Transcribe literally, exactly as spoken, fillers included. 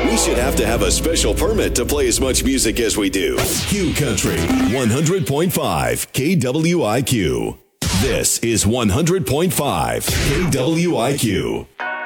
We should have to have a special permit to play as much music as we do. Q Country, one hundred point five K W I Q. This is one hundred point five K W I Q.